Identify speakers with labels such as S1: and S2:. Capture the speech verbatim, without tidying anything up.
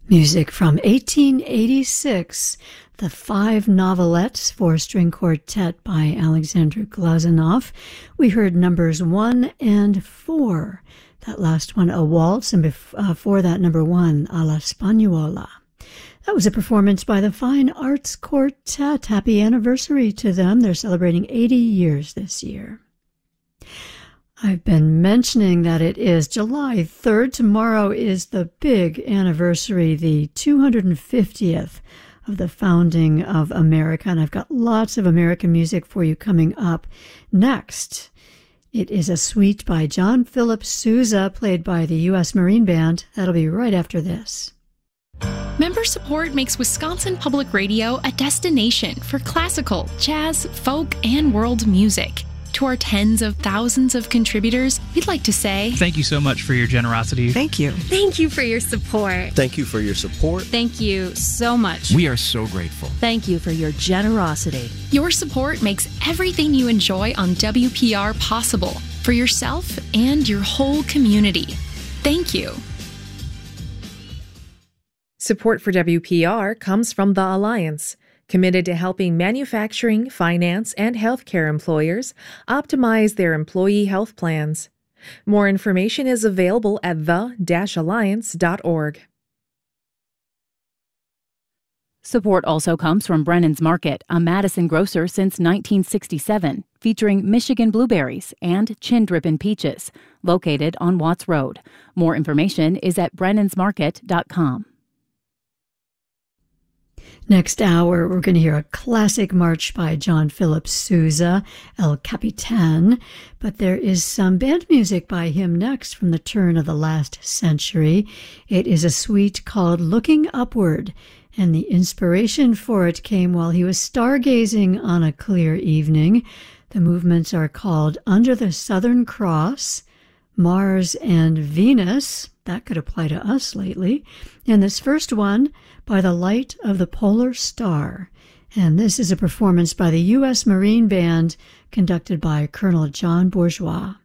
S1: Music from eighteen eighty-six, the Five Novelettes for String Quartet by Alexander Glazunov. We heard numbers one and four. That last one, a waltz, and before that, number one, a la Spagnola. That was a performance by the Fine Arts Quartet. Happy anniversary to them. They're celebrating eighty years this year. I've been mentioning that it is July third. Tomorrow is the big anniversary, the two hundred fiftieth of the founding of America, and I've got lots of American music for you coming up. Next, it is a suite by John Philip Sousa, played by the U S Marine Band. That'll be right after this.
S2: Member support makes Wisconsin Public Radio a destination for classical, jazz, folk, and world music. To our tens of thousands of contributors, we'd like to say
S3: thank you so much for your generosity.
S4: Thank you.
S5: Thank you for your support.
S6: Thank you for your support.
S7: Thank you so much.
S8: We are so grateful.
S9: Thank you for your generosity.
S2: Your support makes everything you enjoy on W P R possible for yourself and your whole community. Thank you.
S10: Support for W P R comes from The Alliance, committed to helping manufacturing, finance, and healthcare employers optimize their employee health plans. More information is available at the dash alliance dot org.
S11: Support also comes from Brennan's Market, a Madison grocer since nineteen sixty-seven, featuring Michigan blueberries and chin drippin' peaches, located on Watts Road. More information is at brennans market dot com.
S1: Next hour, we're going to hear a classic march by John Philip Sousa, El Capitan, but there is some band music by him next from the turn of the last century. It is a suite called Looking Upward, and the inspiration for it came while he was stargazing on a clear evening. The movements are called Under the Southern Cross, Mars and Venus. That could apply to us lately. And this first one, By the Light of the Polar Star. And this is a performance by the U S Marine Band conducted by Colonel John Bourgeois.